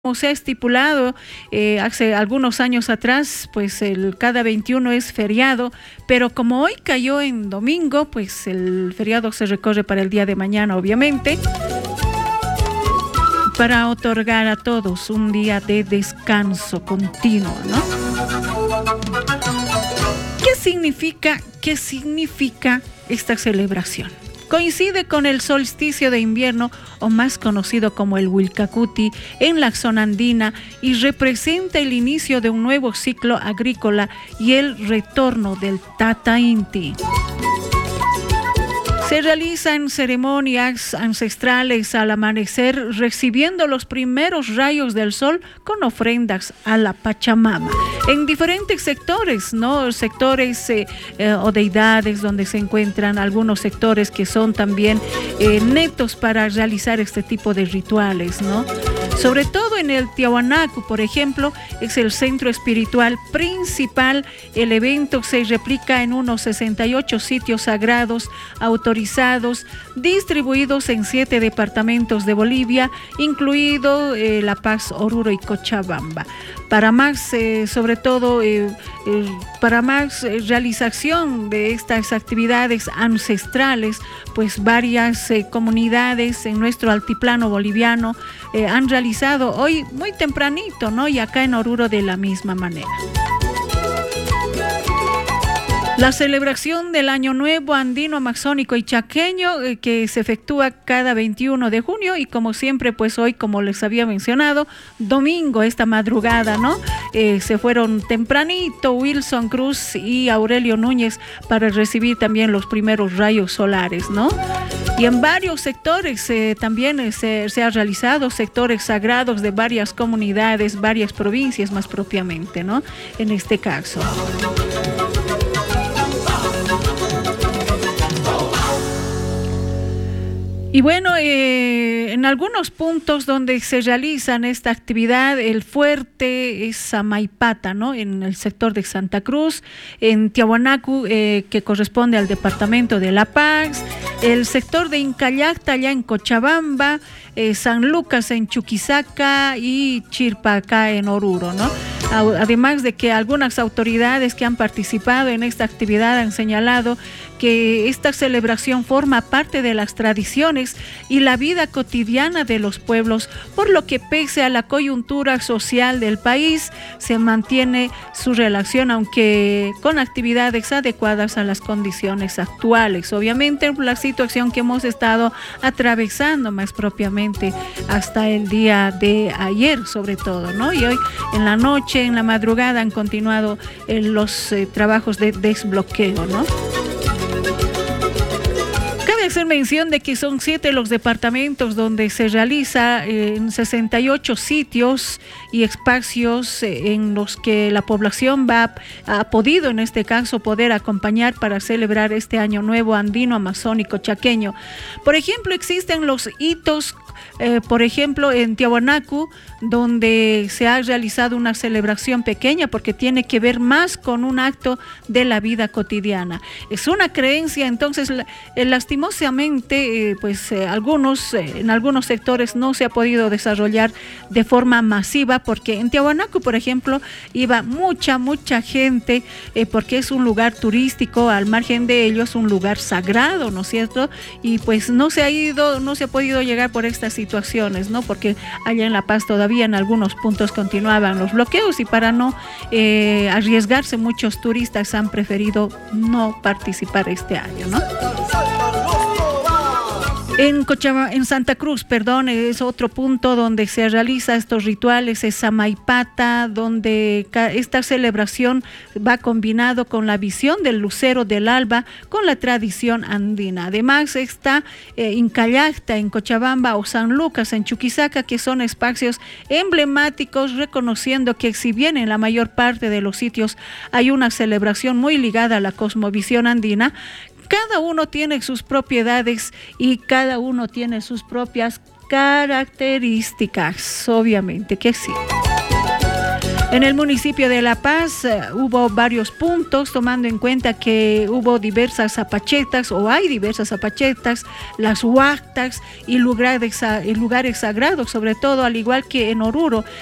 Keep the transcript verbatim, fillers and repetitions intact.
Como se ha estipulado eh, hace algunos años atrás, pues el cada veintiuno es feriado, pero como hoy cayó en domingo, pues el feriado se recorre para el día de mañana, obviamente, para otorgar a todos un día de descanso continuo, ¿no? ¿Qué significa, qué significa esta celebración? Coincide con el solsticio de invierno, o más conocido como el Wilcacuti, en la zona andina, y representa el inicio de un nuevo ciclo agrícola y el retorno del Tata Inti. Se realizan ceremonias ancestrales al amanecer, recibiendo los primeros rayos del sol con ofrendas a la Pachamama. En diferentes sectores, ¿no? Sectores eh, eh, o deidades donde se encuentran algunos sectores que son también eh, netos para realizar este tipo de rituales, ¿no? Sobre todo en el Tiahuanacu, por ejemplo, es el centro espiritual principal. El evento se replica en unos sesenta y ocho sitios sagrados autorizados, distribuidos en siete departamentos de Bolivia, incluido eh, La Paz, Oruro y Cochabamba. Para más, eh, sobre todo, eh, eh, para más eh, realización de estas actividades ancestrales, pues varias eh, comunidades en nuestro altiplano boliviano eh, han realizado hoy muy tempranito, ¿no? Y acá en Oruro de la misma manera. La celebración del Año Nuevo Andino, Amazónico y Chaqueño eh, que se efectúa cada veintiuno de junio, y como siempre, pues hoy, como les había mencionado, domingo, esta madrugada, ¿no? Eh, se fueron tempranito Wilson Cruz y Aurelio Núñez para recibir también los primeros rayos solares, ¿no? Y en varios sectores eh, también eh, se, se ha realizado sectores sagrados de varias comunidades, varias provincias más propiamente, ¿no? En este caso. Y bueno, eh, en algunos puntos donde se realizan esta actividad, el fuerte es Samaipata, ¿no? En el sector de Santa Cruz, en Tiahuanacu, eh, que corresponde al departamento de La Paz, el sector de Incallacta, allá en Cochabamba, eh, San Lucas en Chuquisaca y Chirpa acá en Oruro, ¿no? Además de que algunas autoridades que han participado en esta actividad han señalado que esta celebración forma parte de las tradiciones y la vida cotidiana de los pueblos, por lo que pese a la coyuntura social del país, se mantiene su relación, aunque con actividades adecuadas a las condiciones actuales. Obviamente, la situación que hemos estado atravesando más propiamente hasta el día de ayer, sobre todo, ¿no? Y hoy en la noche, en la madrugada, han continuado eh, los eh, trabajos de desbloqueo, ¿no? Cabe hacer mención de que son siete los departamentos donde se realiza eh, en sesenta y ocho sitios y espacios eh, en los que la población va ha podido, en este caso, poder acompañar para celebrar este Año Nuevo Andino Amazónico Chaqueño. Por ejemplo, existen los hitos, eh, por ejemplo, en Tiahuanacu, donde se ha realizado una celebración pequeña porque tiene que ver más con un acto de la vida cotidiana. Es una creencia, entonces, eh, lastimosamente, eh, pues eh, algunos, eh, en algunos sectores no se ha podido desarrollar de forma masiva, porque en Tiahuanacu, por ejemplo, iba mucha, mucha gente, eh, porque es un lugar turístico, al margen de ello es un lugar sagrado, ¿no es cierto? Y pues no se ha ido, no se ha podido llegar por estas situaciones, ¿no? Porque allá en La Paz todavía en algunos puntos continuaban los bloqueos, y para no eh, arriesgarse, muchos turistas han preferido no participar este año, ¿no? En Cochabamba, en Santa Cruz, perdón, es otro punto donde se realiza estos rituales, es Samaipata, donde esta celebración va combinado con la visión del lucero del alba con la tradición andina. Además está eh, Incallacta en Cochabamba o San Lucas en Chuquisaca, que son espacios emblemáticos, reconociendo que si bien en la mayor parte de los sitios hay una celebración muy ligada a la cosmovisión andina, cada uno tiene sus propiedades y cada uno tiene sus propias características, obviamente que sí. En el municipio de La Paz uh, hubo varios puntos, tomando en cuenta que hubo diversas zapachetas o hay diversas zapachetas, las huactas y lugares, y lugares sagrados, sobre todo al igual que en Oruro.